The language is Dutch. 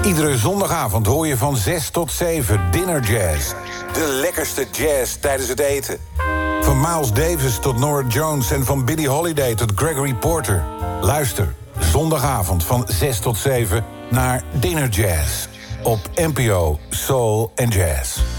Iedere zondagavond hoor je van 6 tot 7 Dinner Jazz. De lekkerste jazz tijdens het eten. Van Miles Davis tot Norah Jones en van Billie Holiday tot Gregory Porter. Luister, zondagavond van 6 tot 7 naar Dinner Jazz. Op NPO Soul and Jazz.